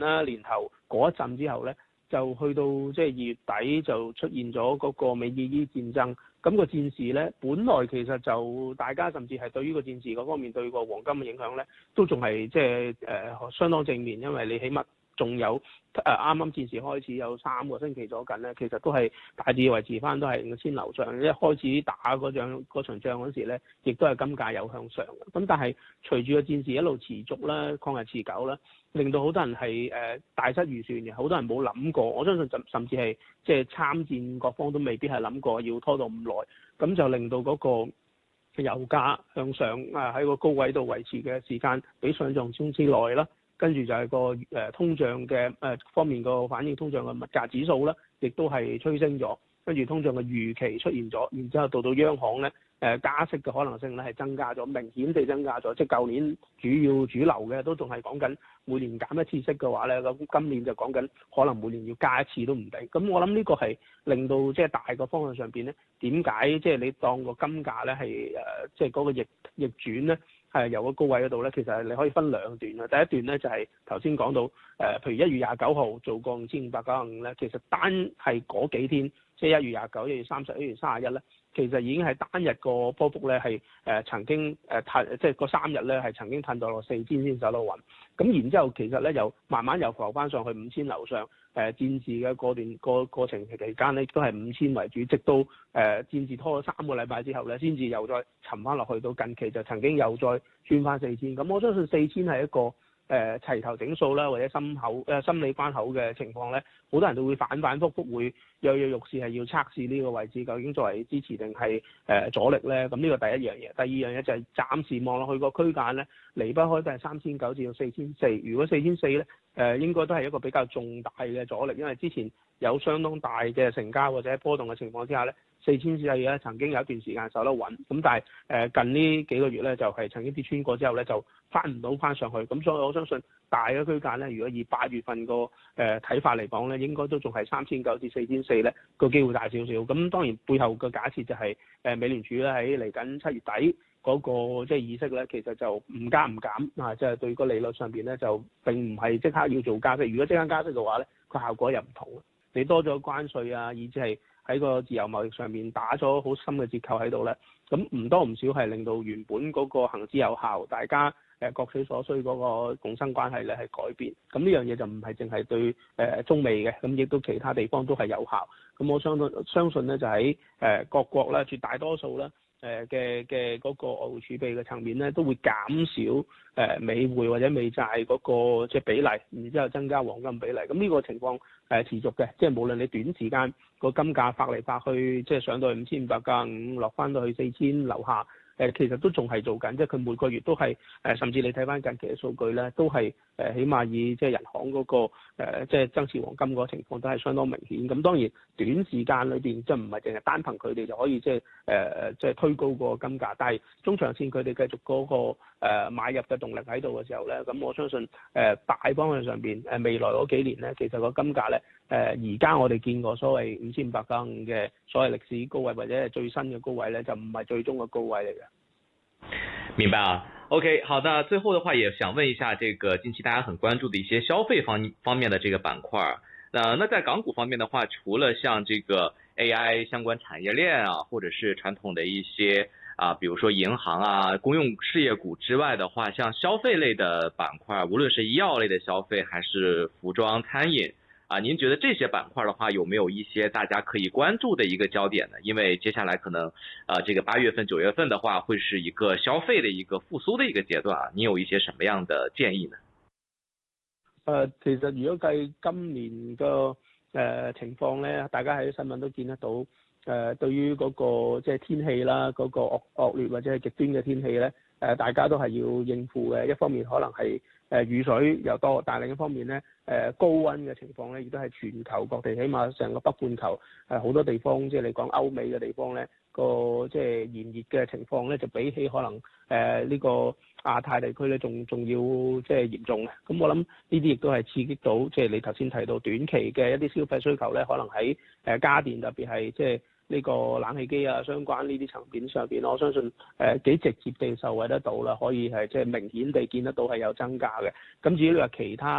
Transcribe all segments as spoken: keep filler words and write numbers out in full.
啦，年頭嗰一陣之後咧，就去到即係二月底就出現咗嗰個美伊伊戰爭。咁個戰事咧，本來其實就大家甚至係對於個戰事嗰方面對個黃金嘅影響咧，都仲係即係誒相當正面，因為你起碼仲有誒啱啱戰事開始有三個星期左近咧，其實都係大致維持翻都係五千樓上。一開始打嗰仗嗰場仗嗰時咧，亦都係金價有向上嘅。咁但係隨住個戰事一路持續啦，抗日持久啦，令到好多人係誒大失預算嘅，好多人冇諗過。我相信甚甚至係即係參戰各方都未必係諗過要拖到咁耐，咁就令到嗰個油價向上啊喺個高位度維持嘅時間比想象中之耐啦。跟住就係個誒通脹嘅誒方面個反映，通脹嘅物價指數咧，亦都係催升咗。跟住通脹嘅預期出現咗，然之後到到央行咧誒加息嘅可能性咧係增加咗，明顯地增加咗。即係舊年主要主流嘅都仲係講緊每年減一次息嘅話咧，咁今年就講緊可能每年要加一次都唔定。咁我諗呢個係令到即係大個方向上邊咧，點解即係你當個金價咧係誒即係嗰個逆逆轉咧？係由個高位嗰度咧，其實你可以分兩段啦。第一段咧就係頭先講到誒、呃，譬如一月廿九號做過五千五百九十五咧，其實單係嗰幾天，即係一月廿九、一月三十、一月三十一咧，其實已經係單日個波幅咧係誒曾經誒褪、呃，即係嗰三日咧係曾經褪到落四千先走到穩。咁然之後其實咧又慢慢又浮翻上去五千樓上。誒、呃、戰事嘅過段過過程期間咧，都係五千為主，直到誒、呃、戰事拖咗三個禮拜之後咧，先至又再沉翻落去，到近期就曾經又再穿翻四千。咁我相信四千係一個誒、呃、齊頭整數啦，或者心口誒、呃、心理關口嘅情況咧，好多人都會反反覆覆會躍躍欲試，係要測試呢個位置究竟作為支持定係誒阻力咧。咁呢個第一樣嘢，第二樣嘢就係暫時望落去個區間咧，離不開都係三千九至到四千四。如果四千四咧，誒、呃、應該都係一個比較重大嘅阻力，因為之前有相當大嘅成交或者波動嘅情況之下咧，四千四咧曾經有一段時間守得穩，咁但係誒、呃、近呢幾個月咧就係、是、曾經跌穿過之後咧就翻唔到翻上去，咁所以我相信大嘅區間咧，如果以八月份個誒睇法嚟講咧，應該都仲係三千九至四千四咧個機會大少少。咁當然背後嘅假設就係、是、誒、呃、美聯儲咧喺嚟緊七月底嗰、那個即係議息咧，其實就唔加唔減啊，即、就、係、是、對個利率上邊咧就並唔係即刻要做加息。如果即刻加息嘅話咧，個效果又唔同。你多咗關稅啊，以至係喺個自由貿易上面打咗好深嘅折扣喺度咧，咁唔多唔少係令到原本嗰個行之有效，大家誒各取所需嗰個共生關係咧係改變。咁呢樣嘢就唔係淨係對誒中美嘅，咁亦都其他地方都係有效。咁我相信相信咧就喺誒各國咧絕大多數咧。誒嘅嘅嗰個外匯儲備嘅層面咧，都會減少誒美匯或者美債嗰個即係比例，然之後增加黃金比例。咁呢個情況誒持續嘅，即係無論你短時間個金價發嚟發去，即係上到去五千五百九十五，落翻到去四千樓下。誒其實都仲係做緊，即係佢每個月都係誒，甚至你睇翻近期嘅數據咧，都係誒，起碼以即係人行嗰個誒，即係增持黃金嗰個情況都係相當明顯。咁當然短時間裏邊即係唔係淨係單憑佢哋就可以即係誒，即係推高個金價，但係中長線佢哋繼續嗰個誒買入嘅動力喺度嘅時候咧，咁我相信誒大方向上邊誒未來嗰幾年咧，其實個金價咧誒而家我哋見過所謂五千五百九十五嘅所謂歷史高位或者係最新嘅高位咧，就唔係最終嘅高位嚟嘅。 明白啊 ，OK， 好的，最後的話也想問一下，這個近期大家很關注的一些消費方方面的這個板塊，那那在港股方面的話，除了像這個 A I 相關產業鏈啊，或者是傳統的一些啊，比如說銀行啊、公用事業股之外的話，像消費類的板塊，無論是醫藥類的消費，還是服裝、餐飲。啊，您覺得這些板塊的話，有沒有一些大家可以關注的一個焦點呢？因為接下來可能，呃，這個八月份、九月份的話，會是一個消費的一個復甦的一個階段啊。你有一些什麼樣的建議呢？ 誒、呃，其實如果計今年個誒、呃、情況咧，大家喺新聞都見得到，誒、呃，對於嗰、那個即係天氣啦，嗰、那個惡惡劣或者係極端嘅天氣咧，誒、呃，大家都係要應付嘅。一方面可能係誒雨水又多，但係另一方面咧，誒、呃、高溫嘅情況咧，亦都係全球各地，起碼成個北半球誒好、呃、多地方，即係你講歐美嘅地方咧，個即係炎熱嘅情況咧，就比起可能誒呢、呃這個亞太地區咧，仲仲要即係嚴重嘅。咁我諗呢啲亦都係刺激到，即係你頭先提到短期嘅一啲消費需求咧，可能喺誒家電特別係即係呢個冷氣機啊相關呢啲層面上邊，我相信誒幾直接地受惠得到啦，可以係即係明顯地見得到係有增加嘅。咁至於你話其他嘅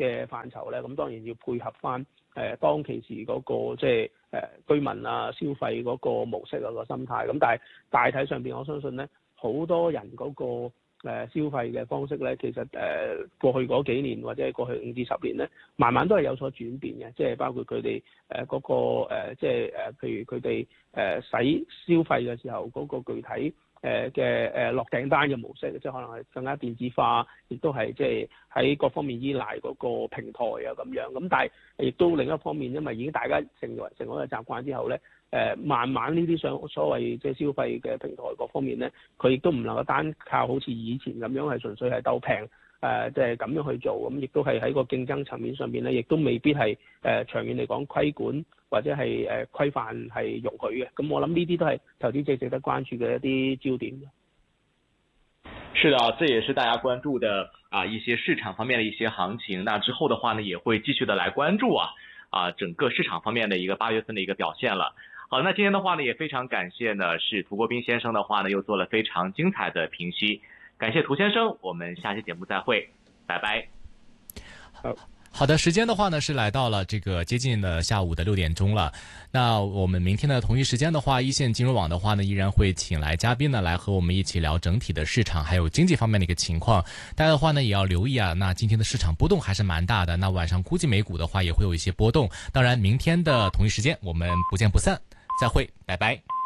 嘅範疇咧，咁當然要配合翻誒、呃、當其時嗰、那個即係誒居民啊消費嗰個模式啊、那個心態。咁但係大體上邊，我相信咧好多人嗰、那個。誒消費嘅方式咧，其實誒過去嗰幾年或者係過去五至十年咧，慢慢都係有所轉變嘅，即係包括佢哋誒嗰個誒，即係誒，譬如佢哋誒使消費嘅時候嗰個具體誒嘅誒落訂單嘅模式，即係可能係更加電子化，亦都係即係喺各方面依賴嗰個平台啊咁樣。咁但係亦都另一方面，因為已經大家成為成為一個習慣之後咧。誒慢慢呢啲上所謂即係消費嘅平台各方面咧，佢亦都唔能夠單靠好似以前咁樣係純粹係鬥平誒，即係咁樣去做，咁亦都係喺個競爭層面上邊咧，亦都未必係誒、呃、長遠嚟講規管或者係誒規範係容許嘅。咁我諗呢啲都係投資者值得關注嘅一啲焦點。 是的，這也是大家關注的啊一些市場方面的一些行情。那之後的話呢，也會繼續的來關注啊啊整個市場方面的一個八月份的一個表現了。好，那今天的話呢，也非常感謝呢，是涂國彬先生的話呢，又做了非常精彩的評析。感謝涂先生，我們下期節目再會，拜拜。 好， 好的，時間的話呢，是來到了這個接近的下午的六點鐘了。那我們明天的同一時間的話，一線金融網的話呢，依然會請來嘉賓呢，來和我們一起聊整體的市場還有經濟方面的一個情況。大家的話呢，也要留意啊。那今天的市場波動還是蠻大的，那晚上估計美股的話也會有一些波動。當然，明天的同一時間我們不見不散。再會，拜拜。